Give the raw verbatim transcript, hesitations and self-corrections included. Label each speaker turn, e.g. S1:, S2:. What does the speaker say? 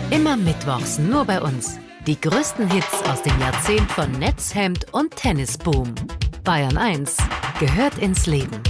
S1: Immer mittwochs nur bei uns. Die größten Hits aus dem Jahrzehnt von Netzhemd und Tennisboom. Bayern eins gehört ins Leben.